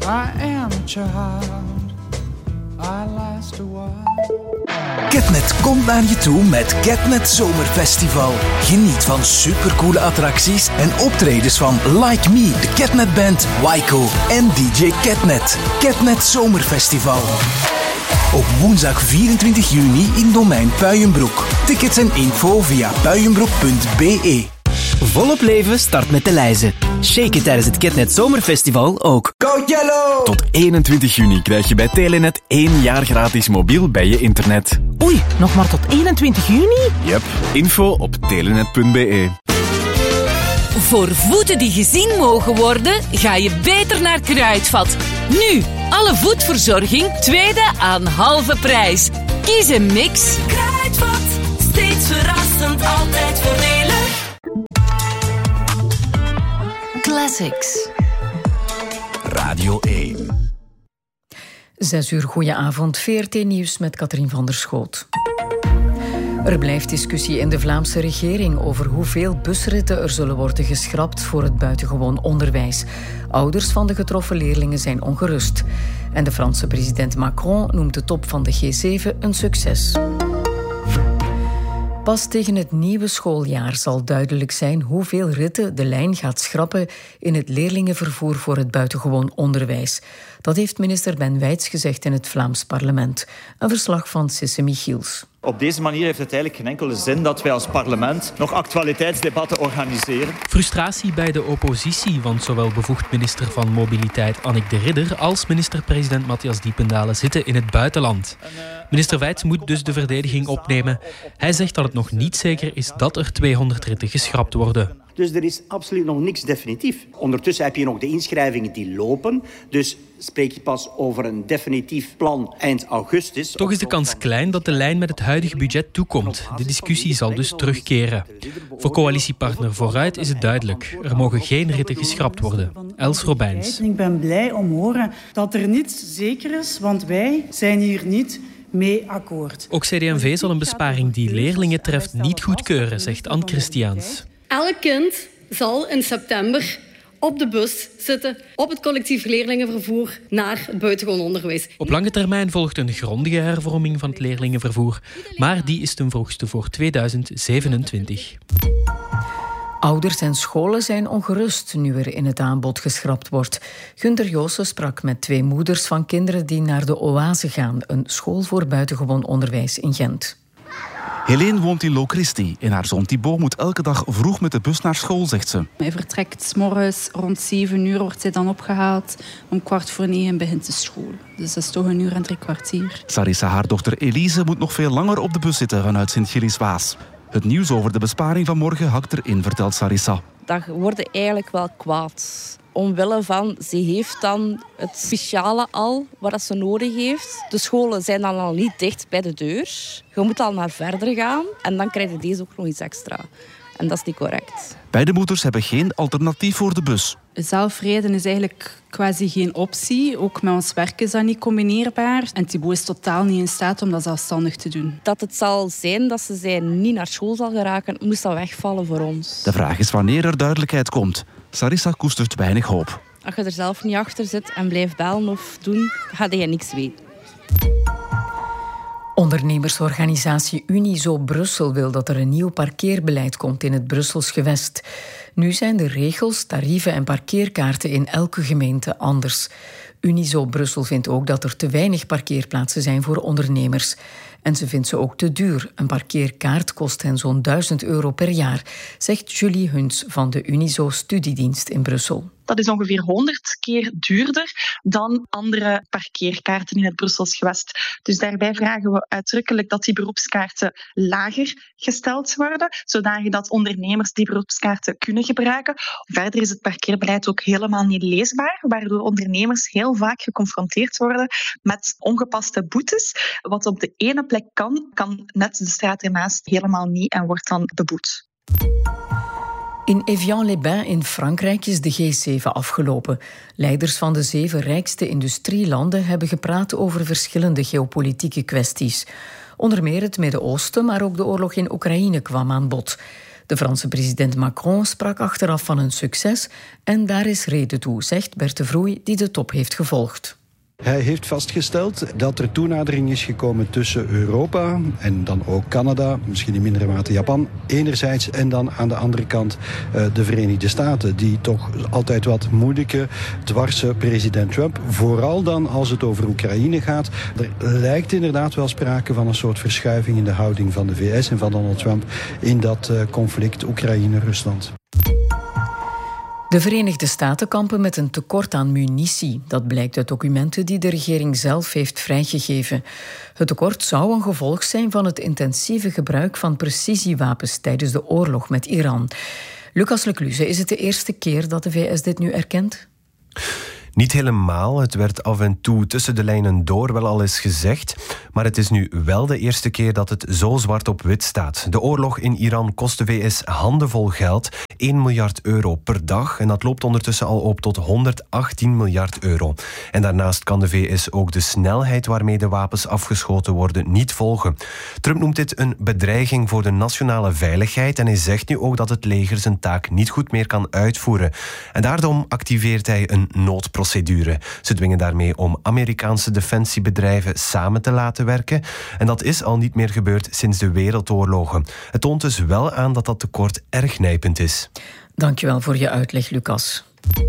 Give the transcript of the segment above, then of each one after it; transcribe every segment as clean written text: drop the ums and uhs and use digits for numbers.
I am a child, I last a while. Ketnet komt naar je toe met Ketnet Zomerfestival. Geniet van supercoole attracties en optredens van Like Me, de Ketnet Band, Waiko en DJ Ketnet. Ketnet Zomerfestival. Op woensdag 24 juni in Domein Puijenbroek. Tickets en info via puijenbroek.be. Volop leven start met de lijzen. Shake tijdens het Ketnet Zomerfestival ook. Go Yellow! Tot 21 juni krijg je bij Telenet 1 jaar gratis mobiel bij je internet. Oei, nog maar tot 21 juni? Yep, info op telenet.be. Voor voeten die gezien mogen worden, ga je beter naar Kruidvat. Nu, alle voetverzorging, tweede aan halve prijs. Kies een mix. Kruidvat, steeds verrassend, altijd voordelig. Classics. Radio 1. 6 uur, goedenavond. VRT Nieuws met Katrien van der Schoot. Er blijft discussie in de Vlaamse regering over hoeveel busritten er zullen worden geschrapt voor het buitengewoon onderwijs. Ouders van de getroffen leerlingen zijn ongerust. En de Franse president Macron noemt de top van de G7 een succes. Pas tegen het nieuwe schooljaar zal duidelijk zijn hoeveel ritten de lijn gaat schrappen in het leerlingenvervoer voor het buitengewoon onderwijs. Dat heeft minister Ben Wijts gezegd in het Vlaams parlement. Een verslag van Sisse Michiels. Op deze manier heeft het eigenlijk geen enkele zin dat wij als parlement nog actualiteitsdebatten organiseren. Frustratie bij de oppositie, want zowel bevoegd minister van Mobiliteit Annick de Ridder als minister-president Matthias Diependalen zitten in het buitenland. Minister Wijts moet dus de verdediging opnemen. Hij zegt dat het nog niet zeker is dat er 200 ritten geschrapt worden. Dus er is absoluut nog niks definitief. Ondertussen heb je nog de inschrijvingen die lopen. Dus spreek je pas over een definitief plan eind augustus. Toch is de kans klein dat de lijn met het huidige budget toekomt. De discussie zal dus terugkeren. Voor coalitiepartner Vooruit is het duidelijk. Er mogen geen ritten geschrapt worden. Els Robijns. Ik ben blij om te horen dat er niets zeker is, want wij zijn hier niet mee akkoord. Ook CD&V zal een besparing die leerlingen treft niet goedkeuren, zegt Anne Christiaans. Elk kind zal in september op de bus zitten op het collectief leerlingenvervoer naar het buitengewoon onderwijs. Op lange termijn volgt een grondige hervorming van het leerlingenvervoer, maar die is ten vroegste voor 2027. Ouders en scholen zijn ongerust nu er in het aanbod geschrapt wordt. Gunther Joossen sprak met 2 moeders van kinderen die naar de Oase gaan, een school voor buitengewoon onderwijs in Gent. Helene woont in Locristi en haar zoon Thibaut moet elke dag vroeg met de bus naar school, zegt ze. Hij vertrekt 's morgens rond 7 uur, wordt hij dan opgehaald. Om 8:45 begint de school. Dus dat is toch 1 uur en 3 kwartier. Sarissa, haar dochter Elise, moet nog veel langer op de bus zitten vanuit Sint-Gilles-Waas. Het nieuws over de besparing van morgen hakt erin, vertelt Sarissa. Dat wordt eigenlijk wel kwaad. Omwille van, ze heeft dan het speciale al, wat ze nodig heeft. De scholen zijn dan al niet dicht bij de deur. Je moet al naar verder gaan en dan krijg je deze ook nog iets extra. En dat is niet correct. Beide moeders hebben geen alternatief voor de bus. Zelfrijden is eigenlijk quasi geen optie. Ook met ons werk is dat niet combineerbaar. En Thibaut is totaal niet in staat om dat zelfstandig te doen. Dat het zal zijn dat ze niet naar school zal geraken, moest dat wegvallen voor ons. De vraag is wanneer er duidelijkheid komt. Sarissa koestert weinig hoop. Als je er zelf niet achter zit en blijft bellen of doen, ga je niks weten. Ondernemersorganisatie Unizo Brussel wil dat er een nieuw parkeerbeleid komt in het Brussels gewest. Nu zijn de regels, tarieven en parkeerkaarten in elke gemeente anders. Unizo Brussel vindt ook dat er te weinig parkeerplaatsen zijn voor ondernemers. En ze vindt ze ook te duur. Een parkeerkaart kost hen zo'n €1000 per jaar, zegt Julie Huns van de Unizo Studiedienst in Brussel. Dat is ongeveer 100 keer duurder dan andere parkeerkaarten in het Brussels gewest. Dus daarbij vragen we uitdrukkelijk dat die beroepskaarten lager gesteld worden, zodat ondernemers die beroepskaarten kunnen gebruiken. Verder is het parkeerbeleid ook helemaal niet leesbaar, waardoor ondernemers heel vaak geconfronteerd worden met ongepaste boetes. Wat op de ene plek kan net de straat ernaast helemaal niet en wordt dan beboet. In Evian-les-Bains in Frankrijk is de G7 afgelopen. Leiders van de 7 rijkste industrielanden hebben gepraat over verschillende geopolitieke kwesties. Onder meer het Midden-Oosten, maar ook de oorlog in Oekraïne kwam aan bod. De Franse president Macron sprak achteraf van een succes en daar is reden toe, zegt Bert de Vroei, die de top heeft gevolgd. Hij heeft vastgesteld dat er toenadering is gekomen tussen Europa en dan ook Canada, misschien in mindere mate Japan, enerzijds, en dan aan de andere kant de Verenigde Staten, die toch altijd wat moeilijke dwarse president Trump, vooral dan als het over Oekraïne gaat. Er lijkt inderdaad wel sprake van een soort verschuiving in de houding van de VS en van Donald Trump in dat conflict Oekraïne-Rusland. De Verenigde Staten kampen met een tekort aan munitie. Dat blijkt uit documenten die de regering zelf heeft vrijgegeven. Het tekort zou een gevolg zijn van het intensieve gebruik van precisiewapens tijdens de oorlog met Iran. Lucas Lecluze, is het de eerste keer dat de VS dit nu erkent? Niet helemaal. Het werd af en toe tussen de lijnen door wel al eens gezegd. Maar het is nu wel de eerste keer dat het zo zwart op wit staat. De oorlog in Iran kost de VS handenvol geld. 1 miljard euro per dag. En dat loopt ondertussen al op tot 118 miljard euro. En daarnaast kan de VS ook de snelheid waarmee de wapens afgeschoten worden niet volgen. Trump noemt dit een bedreiging voor de nationale veiligheid. En hij zegt nu ook dat het leger zijn taak niet goed meer kan uitvoeren. En daarom activeert hij een noodprocedure. Ze dwingen daarmee om Amerikaanse defensiebedrijven samen te laten werken. En dat is al niet meer gebeurd sinds de wereldoorlogen. Het toont dus wel aan dat dat tekort erg nijpend is. Dankjewel voor je uitleg, Lucas.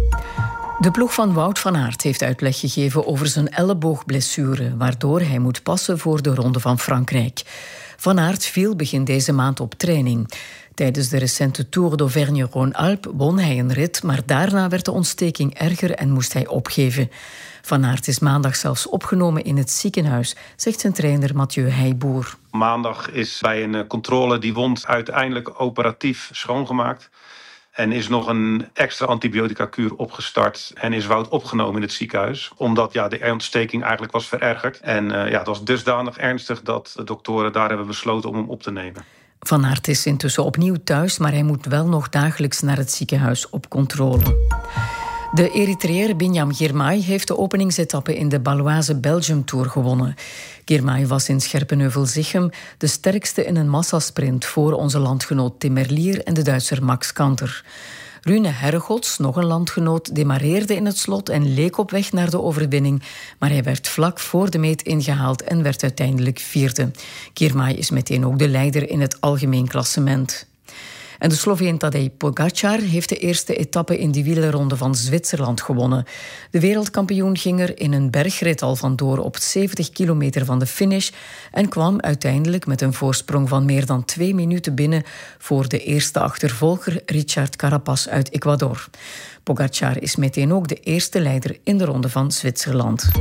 De ploeg van Wout van Aert heeft uitleg gegeven over zijn elleboogblessure, waardoor hij moet passen voor de Ronde van Frankrijk. Van Aert viel begin deze maand op training. Tijdens de recente Tour d'Auvergne-Rhône-Alpes won hij een rit, maar daarna werd de ontsteking erger en moest hij opgeven. Van Aert is maandag zelfs opgenomen in het ziekenhuis, zegt zijn trainer Mathieu Heijboer. Maandag is bij een controle die wond uiteindelijk operatief schoongemaakt. En is nog een extra antibiotica-kuur opgestart en is Wout opgenomen in het ziekenhuis. Omdat de ontsteking eigenlijk was verergerd. En het was dusdanig ernstig dat de doktoren daar hebben besloten om hem op te nemen. Van Aert is intussen opnieuw thuis, maar hij moet wel nog dagelijks naar het ziekenhuis op controle. De Eritreër Binyam Girmay heeft de openingsetappe in de Baloise Belgium Tour gewonnen. Girmay was in Scherpenheuvel-Zichem de sterkste in een massasprint voor onze landgenoot Tim Merlier en de Duitser Max Kanter. Rune Hergots, nog een landgenoot, demareerde in het slot en leek op weg naar de overwinning, maar hij werd vlak voor de meet ingehaald en werd uiteindelijk vierde. Girmay is meteen ook de leider in het algemeen klassement. En de Sloveen Tadej Pogačar heeft de eerste etappe in de wielerronde van Zwitserland gewonnen. De wereldkampioen ging er in een bergrit al vandoor op 70 kilometer van de finish en kwam uiteindelijk met een voorsprong van meer dan 2 minuten binnen voor de eerste achtervolger Richard Carapaz uit Ecuador. Pogačar is meteen ook de eerste leider in de ronde van Zwitserland.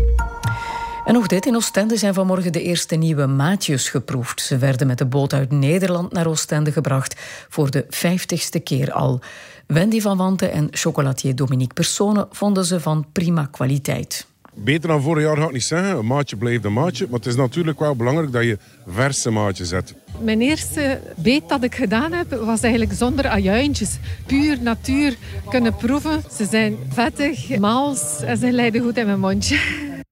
En nog dit, in Oostende zijn vanmorgen de eerste nieuwe maatjes geproefd. Ze werden met de boot uit Nederland naar Oostende gebracht voor de 50ste keer al. Wendy van Wanten en chocolatier Dominique Persone vonden ze van prima kwaliteit. Beter dan vorig jaar ga ik niet zeggen. Een maatje blijft een maatje. Maar het is natuurlijk wel belangrijk dat je verse maatjes hebt. Mijn eerste beet dat ik gedaan heb, was eigenlijk zonder ajuintjes. Puur natuur kunnen proeven. Ze zijn vettig, mals en ze lijden goed in mijn mondje.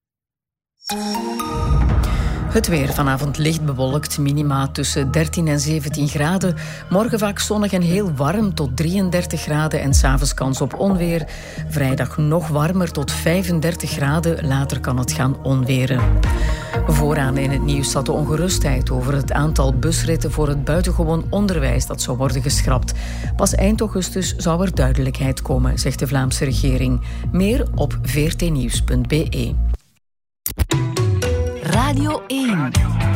Het weer vanavond licht bewolkt, minima tussen 13 en 17 graden. Morgen vaak zonnig en heel warm tot 33 graden en 's avonds kans op onweer. Vrijdag nog warmer tot 35 graden, later kan het gaan onweren. Vooraan in het nieuws zat de ongerustheid over het aantal busritten voor het buitengewoon onderwijs dat zou worden geschrapt. Pas eind augustus zou er duidelijkheid komen, zegt de Vlaamse regering. Meer op vrtnieuws.be. Radio 1.